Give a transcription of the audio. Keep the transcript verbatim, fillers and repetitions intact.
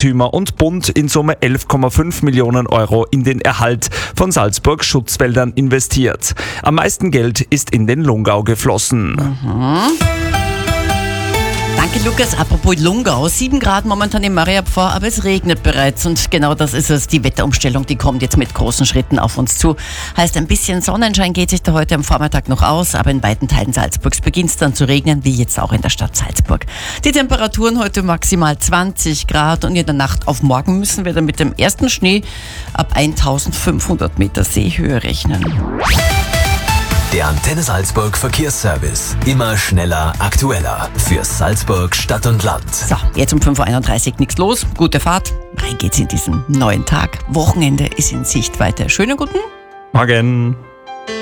Eigentümer und Bund in Summe elf Komma fünf Millionen Euro in den Erhalt von Salzburgs Schutzwäldern investiert. Am meisten Geld ist in den Lungau geflossen. Mhm. Danke, Lukas. Apropos Lungau, sieben Grad momentan in Mariapfarr, aber es regnet bereits und genau das ist es. Die Wetterumstellung, die kommt jetzt mit großen Schritten auf uns zu. Heißt, ein bisschen Sonnenschein geht sich da heute am Vormittag noch aus, aber in weiten Teilen Salzburgs beginnt es dann zu regnen, wie jetzt auch in der Stadt Salzburg. Die Temperaturen heute maximal zwanzig Grad und in der Nacht auf morgen müssen wir dann mit dem ersten Schnee ab eintausendfünfhundert Meter Seehöhe rechnen. Der Antenne Salzburg Verkehrsservice. Immer schneller, aktueller. Für Salzburg, Stadt und Land. So, jetzt um fünf Uhr einunddreißig nichts los. Gute Fahrt. Rein geht's in diesen neuen Tag. Wochenende ist in Sichtweite. Schönen guten Morgen.